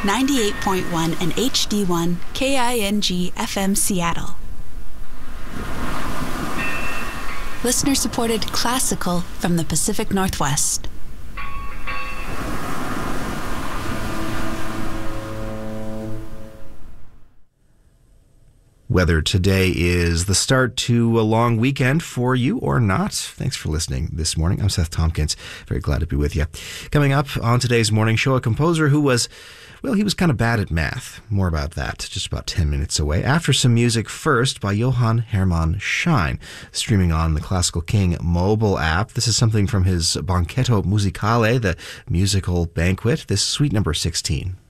98.1 and HD1 KING FM Seattle. Listener-supported classical from the Pacific Northwest. Whether today is the start to a long weekend for you or not, thanks for listening this morning. I'm Seth Tompkins. Very glad to be with you. Coming up on today's morning show, a composer who was, well, he was kind of bad at math. More about that just about 10 minutes away. After some music first by Johann Hermann Schein, streaming on the Classical King mobile app. This is something from his Banchetto Musicale, the musical banquet. This is suite number 16.